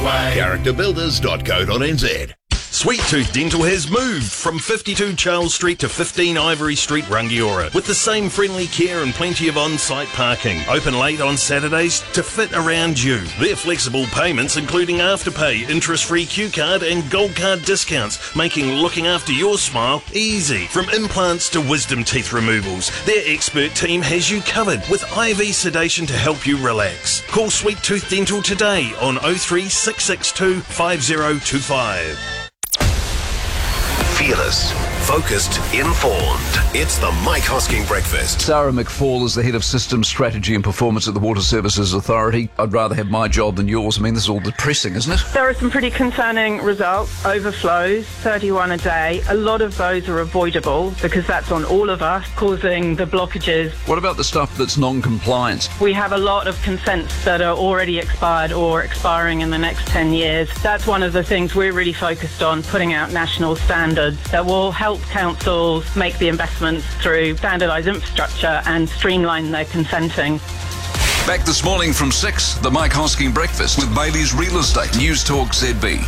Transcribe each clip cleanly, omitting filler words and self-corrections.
away. Characterbuilders.co.nz. Sweet Tooth Dental has moved from 52 Charles Street to 15 Ivory Street, Rangiora, with the same friendly care and plenty of on-site parking. Open late on Saturdays to fit around you. Their flexible payments, including Afterpay, interest-free Q card and Gold Card discounts, making looking after your smile easy. From implants to wisdom teeth removals, their expert team has you covered with IV sedation to help you relax. Call Sweet Tooth Dental today on 03662 5025. Fearless, focused, informed. It's the Mike Hosking Breakfast. Sarah McFall is the head of systems strategy and performance at the Water Services Authority. I'd rather have my job than yours. I mean, this is all depressing, isn't it? There are some pretty concerning results. Overflows, 31 a day. A lot of those are avoidable because that's on all of us, causing the blockages. What about the stuff that's non-compliant? We have a lot of consents that are already expired or expiring in the next 10 years. That's one of the things we're really focused on, putting out national standards that will help councils make the investments through standardised infrastructure and streamline their consenting. Back this morning from 6, the Mike Hosking Breakfast with Bailey's Real Estate. News Talk ZB.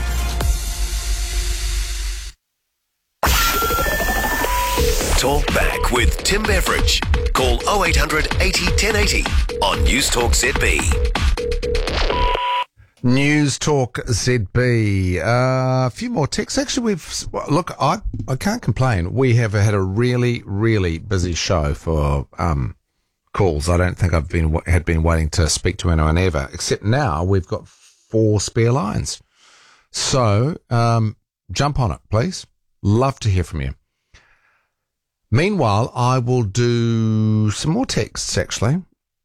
Talk back with Tim Beveridge. Call 0800 80 1080 on News Talk ZB. News Talk ZB. A few more texts. Actually, I can't complain. We have had a really, really busy show for calls. I don't think I've been waiting to speak to anyone ever, except now we've got 4 spare lines. So jump on it, please. Love to hear from you. Meanwhile, I will do some more texts, actually.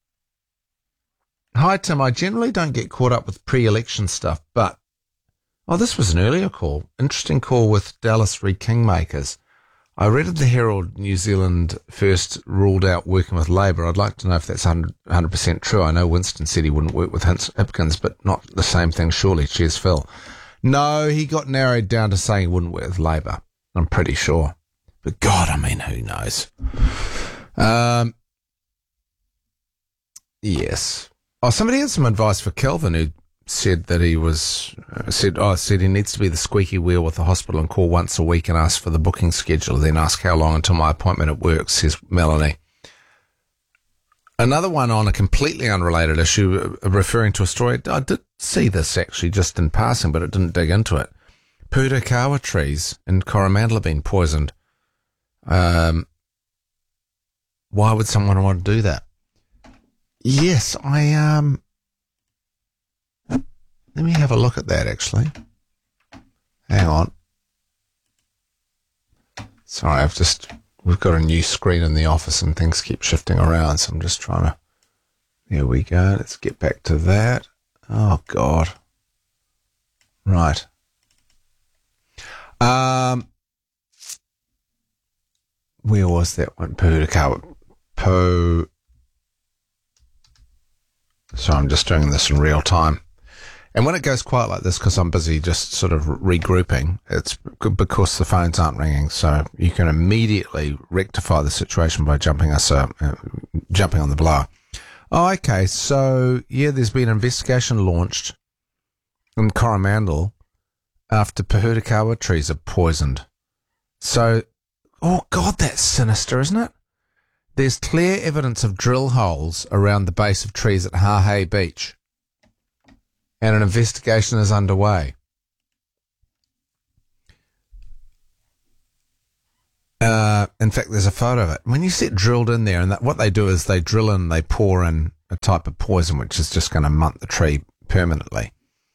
Hi, Tim. I generally don't get caught up with pre-election stuff, but... Oh, this was an earlier call. Interesting call with Dallas re Kingmakers. I read in the Herald New Zealand first ruled out working with Labour. I'd like to know if that's 100% true. I know Winston said he wouldn't work with Hipkins, but not the same thing, surely. Cheers, Phil. No, he got narrowed down to saying he wouldn't work with Labour. I'm pretty sure. But God, I mean, who knows? Yes. Oh, somebody had some advice for Kelvin, who said that he needs to be the squeaky wheel with the hospital and call once a week and ask for the booking schedule, then ask how long until my appointment at work, says Melanie. Another one on a completely unrelated issue, referring to a story. I did see this actually just in passing, but it didn't dig into it. Purakawa trees in Coromandel have been poisoned. Why would someone want to do that? Yes, let me have a look at that, actually. Hang on. Sorry, we've got a new screen in the office and things keep shifting around, so I'm just trying to, there we go. Let's get back to that. Oh, God. Right. Where was that one? So I'm just doing this in real time. And when it goes quiet like this, because I'm busy just sort of regrouping, it's because the phones aren't ringing. So you can immediately rectify the situation by jumping on the blower. Oh, okay. So, yeah, there's been an investigation launched in Coromandel after Purakawa trees are poisoned. So, oh, God, that's sinister, isn't it? There's clear evidence of drill holes around the base of trees at Hahe Beach, and an investigation is underway. In fact, there's a photo of it. When you sit drilled in there, and what they do is they drill in, they pour in a type of poison which is just going to munt the tree permanently.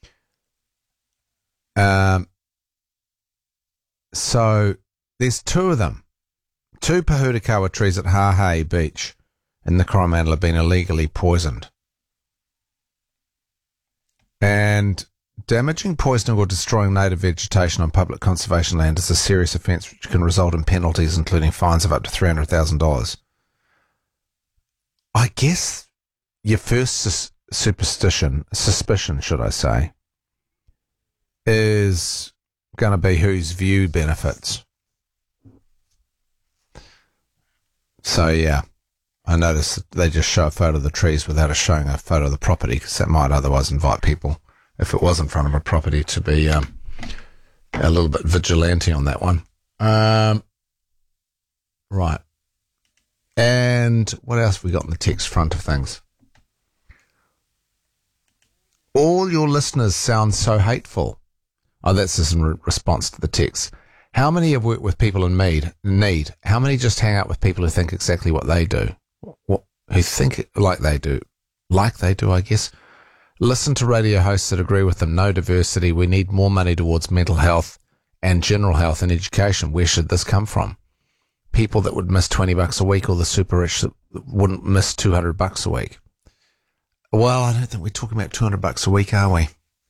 So there's 2 of them. 2 Purakawa trees at Hahe Beach in the Coromandel have been illegally poisoned. And damaging, poisoning or destroying native vegetation on public conservation land is a serious offence which can result in penalties including fines of up to $300,000. I guess your first suspicion, should I say, is going to be whose view benefits. So, yeah, I noticed they just show a photo of the trees without us showing a photo of the property because that might otherwise invite people if it was in front of a property, to be a little bit vigilante on that one. Right. And what else have we got in the text front of things? All your listeners sound so hateful. Oh, that's just in response to the text. How many have worked with people in need? How many just hang out with people who think exactly what they do? Who think like they do, I guess. Listen to radio hosts that agree with them. No diversity. We need more money towards mental health and general health and education. Where should this come from? People that would miss $20 a week, or the super rich that wouldn't miss $200 a week. Well, I don't think we're talking about $200 a week, are we?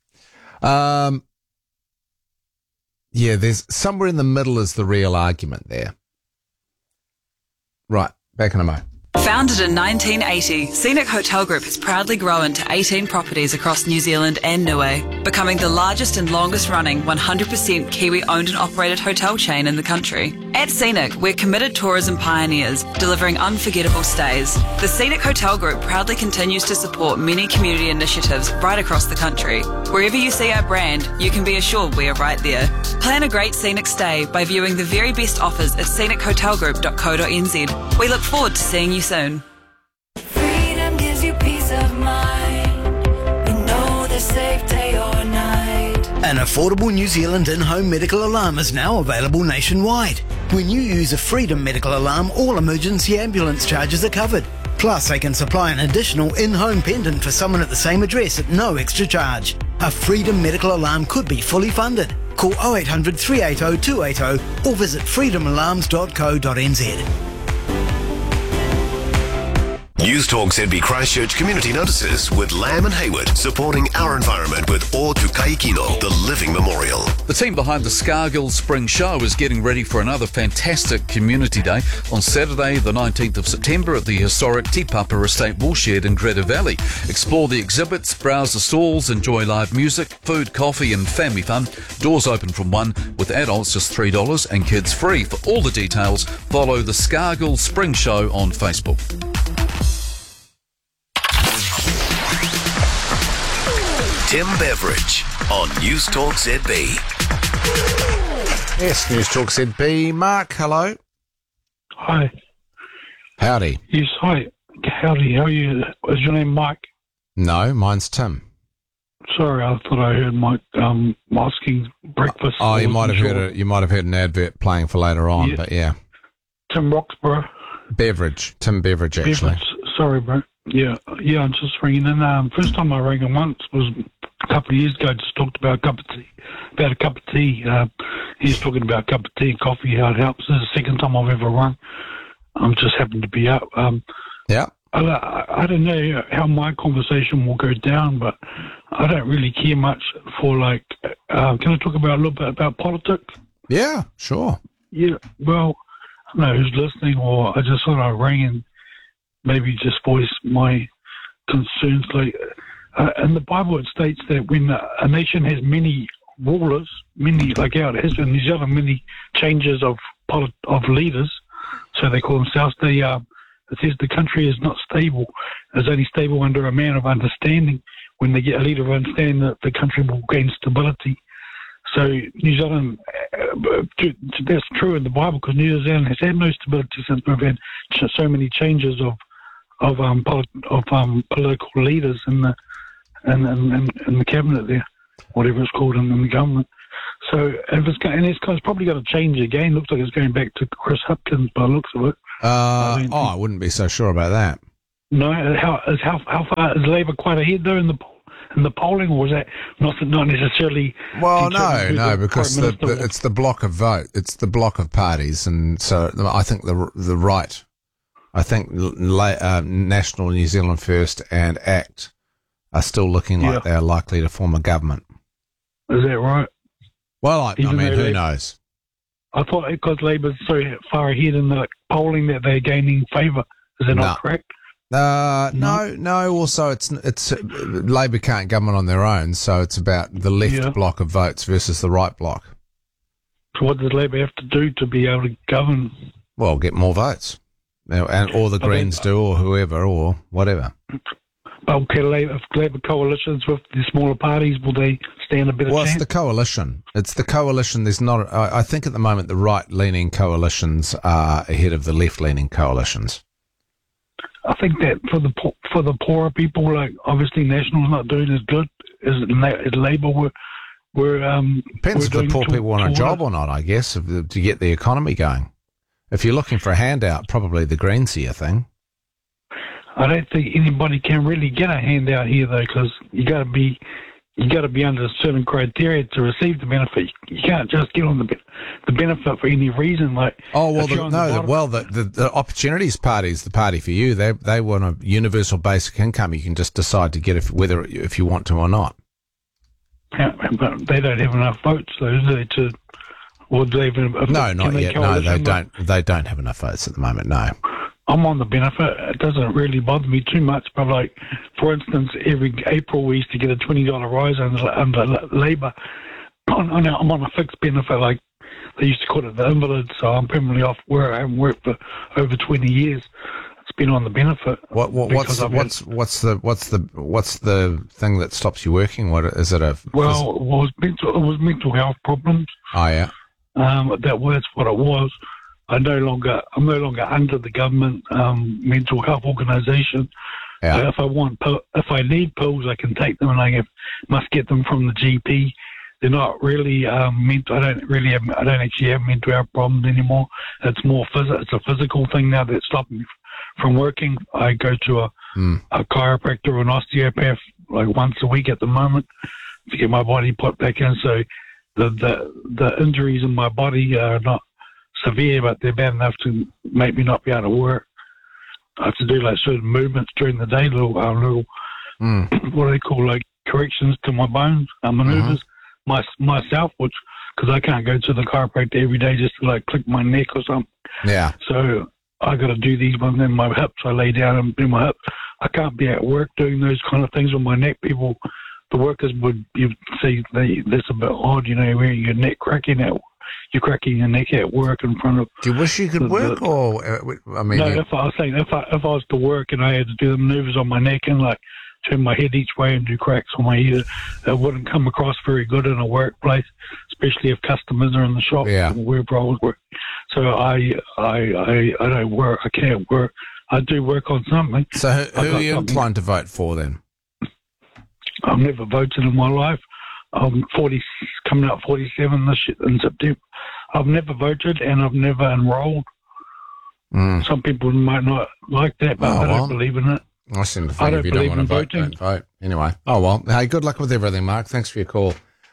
Yeah, there's somewhere in the middle is the real argument there. Right, back in a moment. Founded in 1980, Scenic Hotel Group has proudly grown to 18 properties across New Zealand and Niue, becoming the largest and longest running 100% Kiwi owned and operated hotel chain in the country. At Scenic, we're committed tourism pioneers, delivering unforgettable stays. The Scenic Hotel Group proudly continues to support many community initiatives right across the country. Wherever you see our brand, you can be assured we are right there. Plan a great scenic stay by viewing the very best offers at scenichotelgroup.co.nz. We look forward to seeing you soon. Freedom gives you peace of mind. You know the safe day or night. An affordable New Zealand in-home medical alarm is now available nationwide. When you use a Freedom medical alarm, all emergency ambulance charges are covered. Plus, they can supply an additional in-home pendant for someone at the same address at no extra charge. A Freedom medical alarm could be fully funded. Call 0800 380 280 or visit freedomalarms.co.nz. News Talk ZB Christchurch community notices with Lamb and Hayward, supporting our environment with O Tukaikino, the living memorial. The team behind the Scargill Spring Show is getting ready for another fantastic community day on Saturday the 19th of September at the historic Te Papa Estate Woolshed in Greta Valley. Explore the exhibits, browse the stalls, enjoy live music, food, coffee and family fun. Doors open from 1, with adults just $3 and kids free. For all the details, follow the Scargill Spring Show on Facebook. Tim Beveridge on News Talk ZB. Yes, News Talk ZB. Mark, hello. Hi. Howdy. Yes, hi. Howdy. How are you? Is your name Mike? No, mine's Tim. Sorry, I thought I heard Mike asking breakfast. Oh, you might have heard you might have heard an advert playing for later on, but yeah. Tim Roxborough. Beveridge. Tim Beveridge, actually. Beveridge. Sorry, bro. Yeah, I'm just ringing in. First time I rang him once was a couple of years ago. Just talked about a cup of tea. He's talking about a cup of tea and coffee, how it helps. This is the second time I've ever rung. I'm just happened to be up. Yeah. I don't know how my conversation will go down, but I don't really care much for can I talk about a little bit about politics? Yeah, sure. Yeah, well, I don't know who's listening, or I just thought I'd ring and maybe just voice my concerns. In the Bible it states that when a nation has many rulers, like how it has in New Zealand, many changes of leaders, so they call themselves, it says the country is not stable, it's only stable under a man of understanding. When they get a leader of understanding, that the country will gain stability. So New Zealand, that's true in the Bible, because New Zealand has had no stability since we've had so many changes of political leaders in the cabinet there, whatever it's called in the government. So it's probably going to change again. Looks like it's going back to Chris Hipkins by the looks of it. I wouldn't be so sure about that. No, how far is Labour quite ahead though in the polling, or is that not necessarily? Well, no, because it's the block of vote. It's the block of parties, and so I think the right. I think National New Zealand First and ACT are still looking like they're likely to form a government. Is that right? Well, I mean, who knows? I thought because Labour's so far ahead in the polling that they're gaining favour. Is that not correct? No. Also, it's Labour can't government on their own, so it's about the left block of votes versus the right block. So what does Labour have to do to be able to govern? Well, get more votes, or the Greens do, or whoever, or whatever. if Labour coalitions with the smaller parties, will they stand a better Well, chance? it's the coalition. It's the coalition. There's not. I think at the moment the right-leaning coalitions are ahead of the left-leaning coalitions. I think that for the poorer people, like obviously National's not doing as good as Labour were. Depends if the poor people want a job or not, I guess, to get the economy going. If you're looking for a handout, probably the Greens are your thing. I don't think anybody can really get a handout here though, because you got to be under certain criteria to receive the benefit. You can't just get on the benefit for any reason. Like, the Opportunities Party is the party for you. They want a universal basic income. You can just decide to get if you want to or not. Yeah, but they don't have enough votes, though, do they? No, not yet. No, they don't. They don't have enough votes at the moment. No. I'm on the benefit. It doesn't really bother me too much, but like, for instance, every April we used to get a $20 rise under Labour. I'm on a fixed benefit, like they used to call it the invalid, so I'm permanently off work. I haven't worked for over 20 years. It's been on the benefit. What's the thing that stops you working? What is it? It was mental health problems. Oh yeah. That's what it was. I'm no longer under the government mental health organisation. Yeah. If I need pills, I can take them, and I must get them from the GP. They're not really mental. I don't actually have mental health problems anymore. It's more it's a physical thing now that's stopping me from working. I go to a chiropractor or an osteopath like once a week at the moment to get my body put back in. So the injuries in my body are not severe, but they're bad enough to make me not be able to work. I have to do like certain movements during the day, little what do they call, like corrections to my bones, maneuvers myself, which because I can't go to the chiropractor every day just to like click my neck or something. Yeah. So I got to do these ones in my hips. I lay down and do my hips. I can't be at work doing those kind of things with my neck. The workers would say that's a bit odd, where your neck cracking out. You're cracking your neck at work in front of. Do you wish you could work, or I mean? No, if I was to work and I had to do the maneuvers on my neck and like turn my head each way and do cracks on my head, it wouldn't come across very good in a workplace, especially if customers are in the shop. Yeah. Wherever I was working. So I don't work. I can't work. I do work on something. So who are you inclined to vote for then? I've never voted in my life. I'm 40, coming up 47 in September. I've never voted and I've never enrolled. Some people might not like that, but I don't believe in it. I seem to think if you don't want to vote, don't vote. Anyway. Oh, well. Hey, good luck with everything, Mark. Thanks for your call.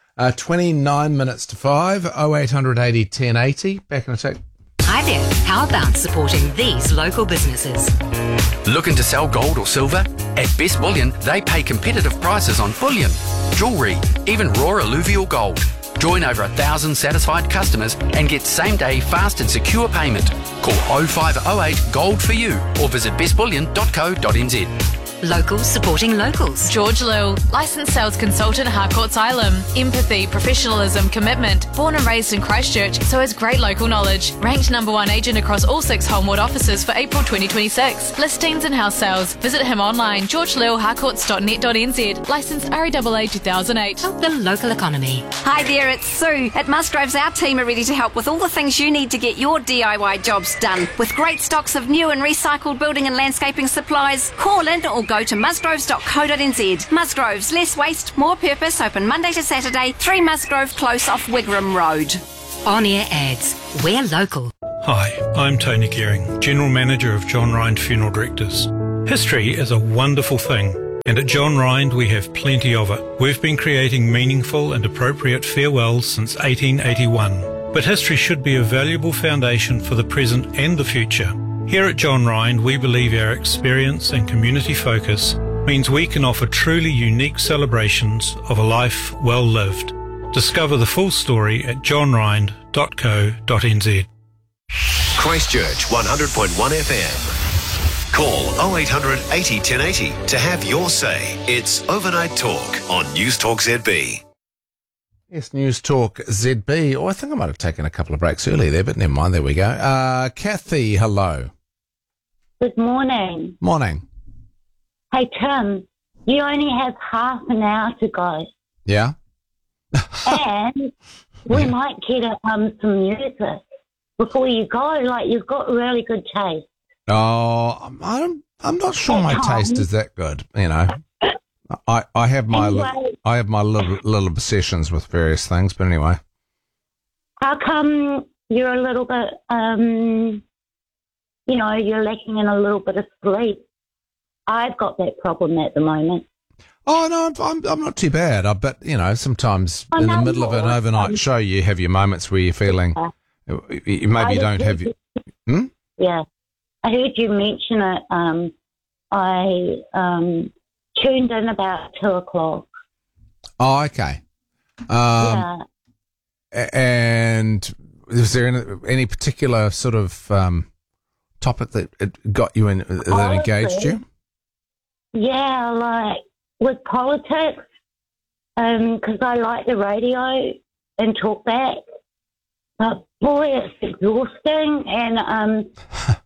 29 minutes to 5, 0800 80 1080. Back in a sec. Hi there. How about supporting these local businesses? Looking to sell gold or silver? At Best Bullion, they pay competitive prices on bullion, jewellery, even raw alluvial gold. Join over 1,000 satisfied customers and get same-day fast and secure payment. Call 0508 Gold for you or visit bestbullion.co.nz. Locals supporting locals. George Lill, licensed sales consultant, Harcourt's Island. Empathy, professionalism, commitment. Born and raised in Christchurch, so has great local knowledge. Ranked #1 agent across all 6 Homewood offices for April 2026. Listings and house sales. Visit him online, georgelillharcourts.net.nz. Licensed RAAA 2008. Help the local economy. Hi there, it's Sue. At Musgroves, our team are ready to help with all the things you need to get your DIY jobs done. With great stocks of new and recycled building and landscaping supplies, call in or go to musgroves.co.nz. Musgroves, less waste, more purpose, open Monday to Saturday, 3 Musgrove Close off Wigram Road. On-air ads. We're local. Hi, I'm Tony Gearing, General Manager of John Rind Funeral Directors. History is a wonderful thing, and at John Rind we have plenty of it. We've been creating meaningful and appropriate farewells since 1881, but history should be a valuable foundation for the present and the future. Here at John Rind, we believe our experience and community focus means we can offer truly unique celebrations of a life well lived. Discover the full story at johnrind.co.nz. Christchurch 100.1 FM. Call 0800 80 1080 to have your say. It's Overnight Talk on News Talk ZB. Yes, News Talk ZB. Oh, I think I might have taken a couple of breaks earlier there, but never mind. There we go. Kathy, hello. Good morning. Morning. Hey, Tim, You only have half an hour to go. Yeah. And we might get some music before you go. Like, you've got really good taste. Oh, I'm not sure my taste is that good. You know, I have my little obsessions with various things. But anyway, how come you're a little bit, you're lacking in a little bit of sleep? I've got that problem at the moment. Oh no, I'm not too bad. But sometimes in the middle of an overnight show, you have your moments where you're feeling you maybe don't have your. Yeah, I heard you mention it. I tuned in about 2:00. Oh, okay. Yeah. And was there any particular sort of topic that it got you in that engaged you? Yeah, like with politics, because I like the radio and talk back. But boy, it's exhausting, and it's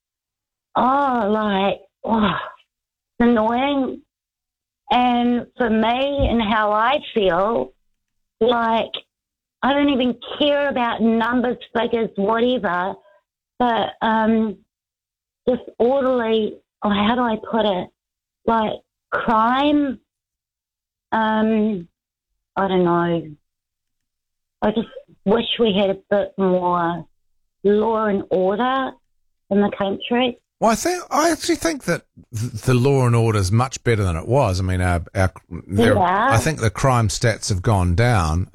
annoying. And for me and how I feel, like, I don't even care about numbers, figures, whatever, but just orderly, how do I put it? Like, crime, I don't know. I just wish we had a bit more law and order in the country. Well, I actually think that the law and order is much better than it was. I mean, I think the crime stats have gone down.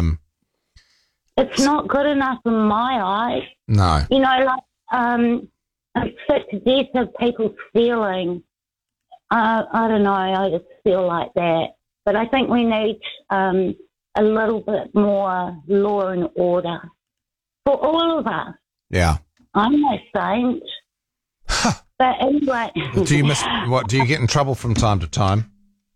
It's not good enough in my eyes. No. You know, like, I'm sick to death of people stealing. I don't know, I just feel like that. But I think we need a little bit more law and order for all of us. Yeah. I'm no saint. But anyway. Do you get in trouble from time to time?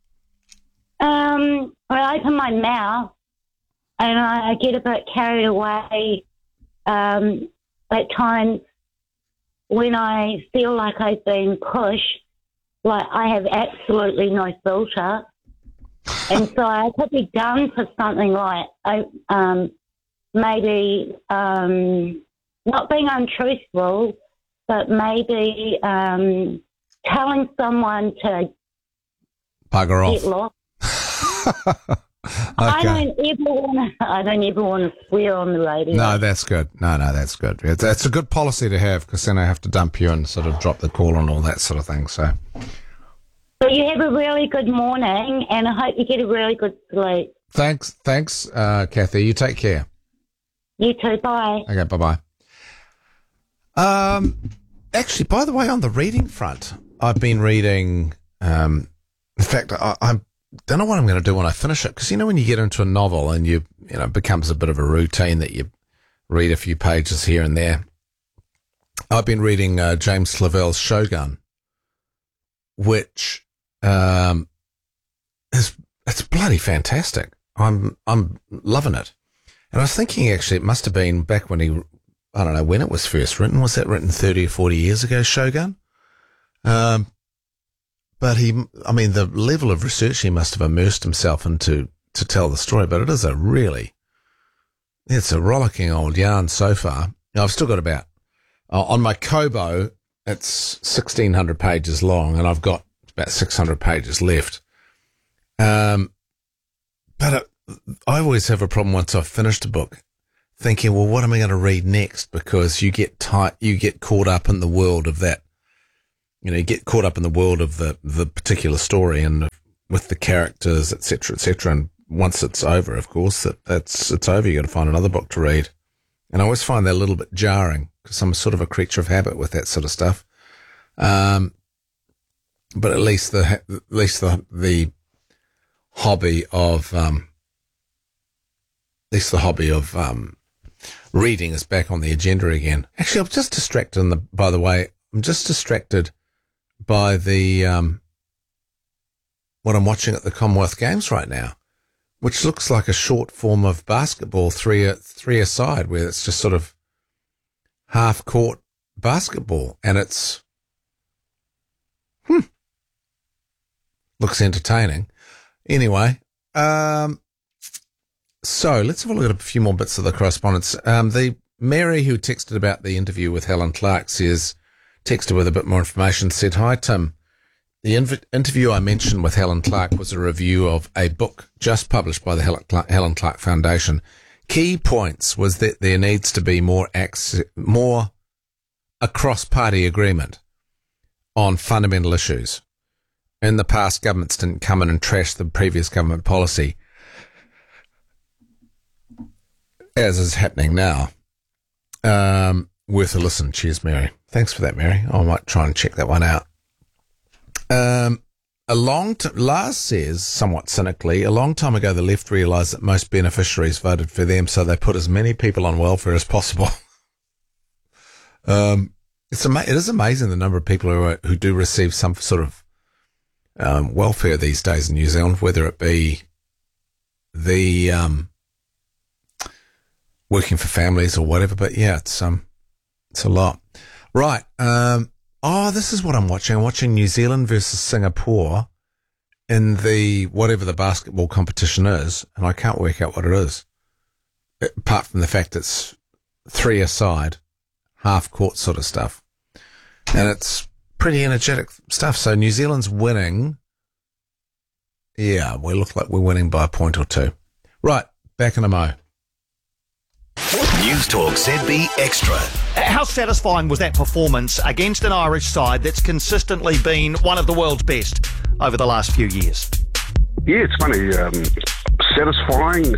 I open my mouth and I get a bit carried away at times when I feel like I've been pushed. Like, I have absolutely no filter. And so I could be done for something like maybe not being untruthful, but maybe telling someone to bugger off. Get lost. Okay. I don't ever want to swear on the radio. No, that's good. No, that's good. That's a good policy to have, because then I have to dump you and sort of drop the call and all that sort of thing. So you have a really good morning, and I hope you get a really good sleep. Thanks, Kathy. You take care. You too. Bye. Okay, bye-bye. Actually, by the way, on the reading front, I've been reading. In fact, I don't know what I'm going to do when I finish it, because when you get into a novel and it becomes a bit of a routine that you read a few pages here and there. I've been reading James Clavell's Shogun, which it's bloody fantastic. I'm loving it. And I was thinking, actually, it must have been back when I don't know when it was first written. Was that written 30 or 40 years ago, Shogun? But the level of research he must have immersed himself into to tell the story. But it is it's a rollicking old yarn so far. Now, I've still got about, on my Kobo, it's 1,600 pages long, and I've got about 600 pages left. But I always have a problem once I've finished a book, thinking, well, what am I going to read next? Because you get caught up in the world of that. You get caught up in the world of the particular story and with the characters, et cetera, and once it's over, of course, it's over. You got to find another book to read, and I always find that a little bit jarring because I'm sort of a creature of habit with that sort of stuff. But at least the hobby of reading is back on the agenda again. Actually, I'm just distracted. By the way, I'm just distracted by the what I'm watching at the Commonwealth Games right now, which looks like a short form of basketball, three a side, where it's just sort of half court basketball, and it's looks entertaining. Anyway, so let's have a look at a few more bits of the correspondence. The Mary who texted about the interview with Helen Clark texted with a bit more information, said, "Hi, Tim. The interview I mentioned with Helen Clark was a review of a book just published by the Helen Clark Foundation. Key points was that there needs to be more a cross-party agreement on fundamental issues. In the past, governments didn't come in and trash the previous government policy, as is happening now." Worth a listen. Cheers, Mary. Thanks for that, Mary. I might try and check that one out. Lars says, somewhat cynically, a long time ago the left realised that most beneficiaries voted for them, so they put as many people on welfare as possible. It is amazing the number of people who do receive some sort of welfare these days in New Zealand, whether it be the working for families or whatever. But yeah, it's a lot. Right. This is what I'm watching. I'm watching New Zealand versus Singapore in the whatever the basketball competition is, and I can't work out what it is, apart from the fact it's 3-a-side, half court sort of stuff, and it's pretty energetic stuff. So New Zealand's winning. Yeah, we look like we're winning by a point or two. Right, back in a mo. News Talk ZB Extra. How satisfying was that performance against an Irish side that's consistently been one of the world's best over the last few years? Yeah, it's funny. Satisfying.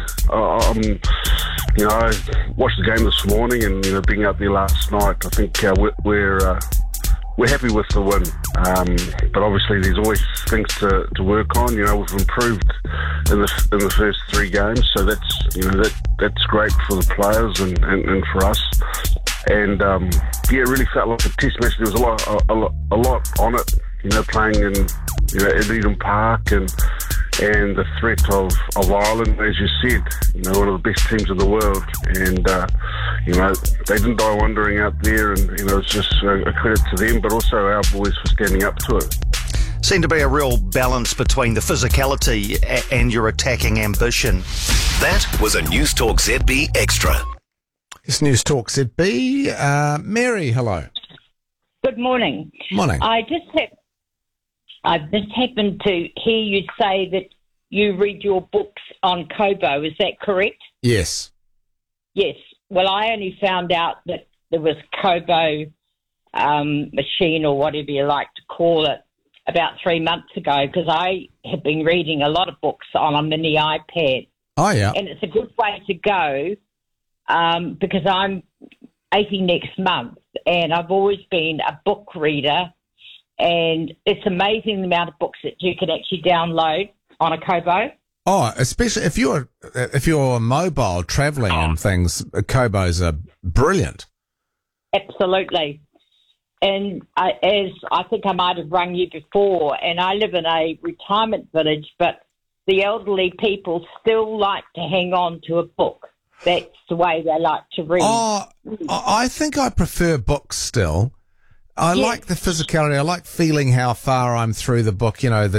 I watched the game this morning, and being out there last night, I think we're happy with the win. But obviously, there's always things to work on. We've improved in the first 3 games, so that's great for the players and for us. And it really felt like a test match. There was a lot on it. Playing in at Eden Park and the threat of Ireland, as you said, one of the best teams in the world. And they didn't die wandering out there, and it's just a credit to them, but also our boys for standing up to it. Seemed to be a real balance between the physicality and your attacking ambition. That was a News Talk ZB Extra. It's News Talk ZB. Mary, hello. Good morning. Morning. I just happened to hear you say that you read your books on Kobo. Is that correct? Yes. Yes. Well, I only found out that there was Kobo machine, or whatever you like to call it, about 3 months ago, because I have been reading a lot of books on a mini iPad. Oh, yeah. And it's a good way to go because I'm 80 next month, and I've always been a book reader, and it's amazing the amount of books that you can actually download on a Kobo. Oh, especially if you're mobile, travelling and things, Kobos are brilliant. Absolutely. And as I think I might have rung you before, and I live in a retirement village, but the elderly people still like to hang on to a book. That's the way they like to read. Oh, I think I prefer books still. I like the physicality. I like feeling how far I'm through the book,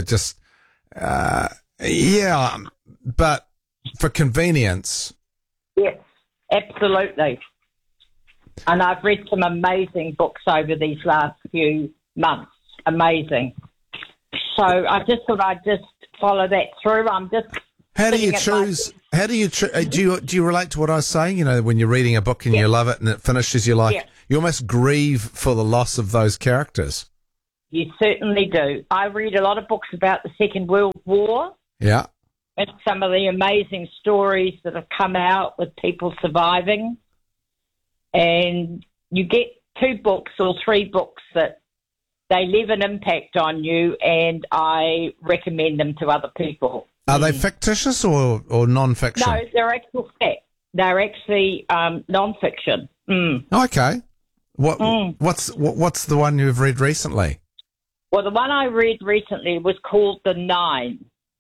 but for convenience. Yes, absolutely. And I've read some amazing books over these last few months. Amazing. So I just thought I'd just follow that through. I'm just. How do you choose? Do you relate to what I was saying? When you're reading a book and you love it and it finishes, you almost grieve for the loss of those characters. You certainly do. I read a lot of books about the Second World War. Yeah. And some of the amazing stories that have come out with people surviving. And you get 2 books or 3 books that they leave an impact on you, and I recommend them to other people. Are they fictitious or non-fiction? No, they're actual fact. They're actually non-fiction. Mm. Okay. What's the one you've read recently? Well, the one I read recently was called The Nine.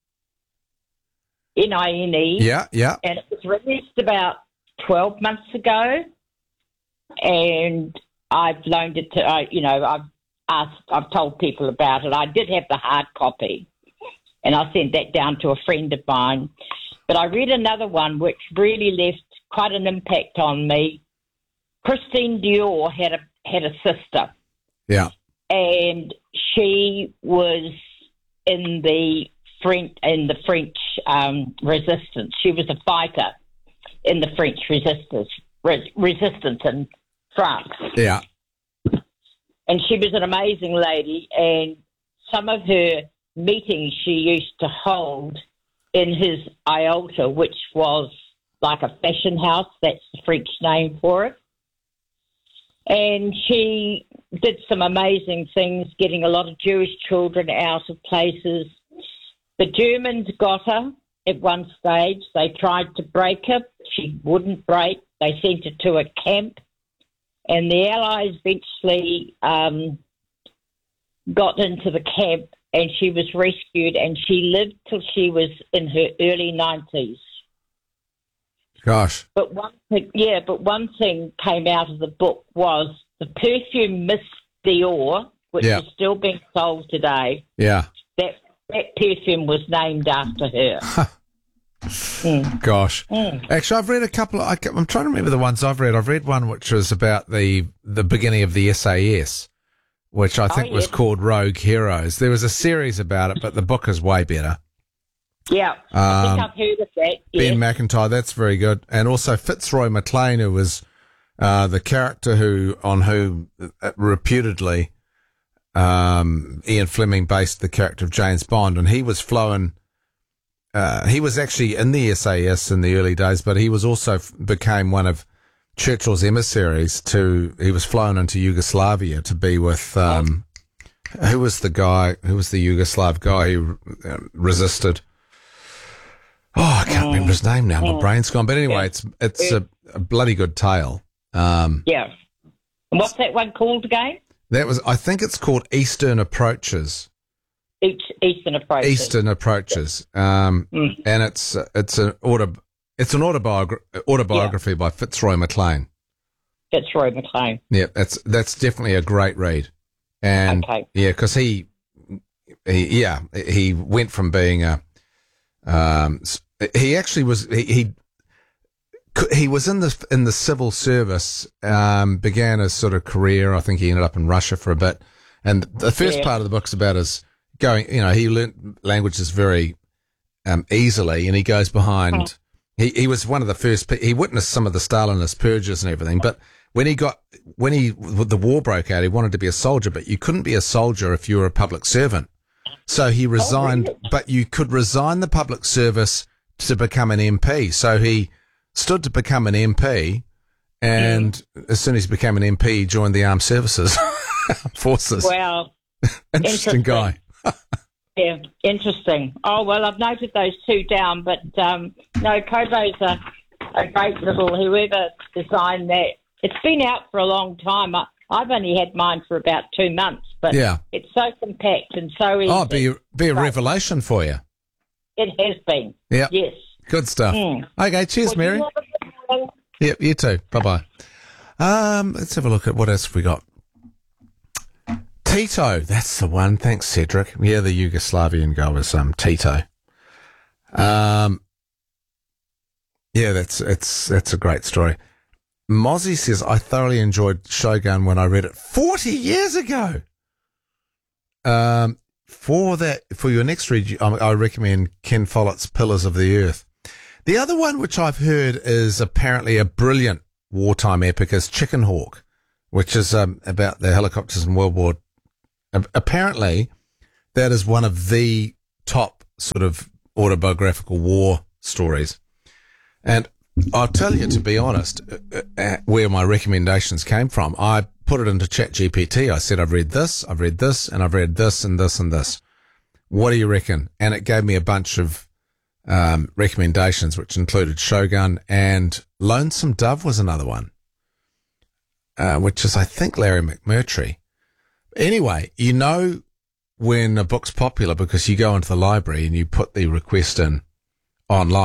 Nine. Yeah. And it was released about 12 months ago, and I've loaned it to. I've told people about it. I did have the hard copy, and I sent that down to a friend of mine. But I read another one which really left quite an impact on me. Christine Dior had a sister. Yeah. And she was in the French resistance. She was a fighter in the French resistance in France. Yeah. And she was an amazing lady, and some of her meetings she used to hold in his Iota, which was like a fashion house. That's the French name for it. And she did some amazing things, getting a lot of Jewish children out of places. The Germans got her at one stage. They tried to break her. She wouldn't break. They sent her to a camp. And the Allies eventually got into the camp, and she was rescued, and she lived till she was in her early 90s. Gosh. But one thing came out of the book was the perfume Miss Dior, which is still being sold today. Yeah. That perfume was named after her. Gosh. Actually, I've read a couple. I'm trying to remember the ones I've read. I've read one which was about the beginning of the SAS, which I think was called Rogue Heroes. There was a series about it, but the book is way better. Yeah, I think I've heard of that. Ben McIntyre, that's very good. And also Fitzroy MacLean, who was the character on whom reputedly Ian Fleming based the character of James Bond, and he was flown. He was actually in the SAS in the early days, but he was also became one of Churchill's emissaries. He was flown into Yugoslavia to be with who was the Yugoslav guy who resisted. Oh, I can't remember his name now. My brain's gone. But anyway, it's a bloody good tale. Yeah. And what's that one called again? I think it's called Eastern Approaches. Eastern Approaches. And it's an autobiography by Fitzroy MacLean. Fitzroy MacLean. Yeah, that's definitely a great read. And because he went from being he actually was he was in the civil service, began his sort of career. I think he ended up in Russia for a bit. And the first part of the book's about his going, he learnt languages very easily, and he goes behind. He was one of the first. He witnessed some of the Stalinist purges and everything. But when the war broke out, he wanted to be a soldier, but you couldn't be a soldier if you were a public servant. So he resigned, but you could resign the public service to become an MP. So he stood to become an MP, and as soon as he became an MP, he joined the armed services forces. Wow. Interesting guy. Yeah, interesting. Oh, well, I've noted those two down, but no, Kobo's a great little, whoever designed that. It's been out for a long time. I've only had mine for about 2 months, but it's so compact and so easy. Oh, be a revelation for you. It has been. Yeah. Yes. Good stuff. Okay, cheers, Mary. Yep, you too. Bye-bye. Let's have a look at what else we got. Tito, that's the one. Thanks, Cedric. Yeah, the Yugoslavian guy was Tito. Yeah, that's a great story. Mozzie says, I thoroughly enjoyed Shogun when I read it 40 years ago. For your next read, I recommend Ken Follett's Pillars of the Earth. The other one which I've heard is apparently a brilliant wartime epic is Chicken Hawk, which is about the helicopters in World War. Apparently, that is one of the top sort of autobiographical war stories. And I'll tell you, to be honest, where my recommendations came from. I put it into ChatGPT. I said, I've read this, and I've read this, and this, and this. What do you reckon? And it gave me a bunch of recommendations, which included Shogun, and Lonesome Dove was another one, which is, I think, Larry McMurtry. Anyway, when a book's popular because you go into the library and you put the request in online.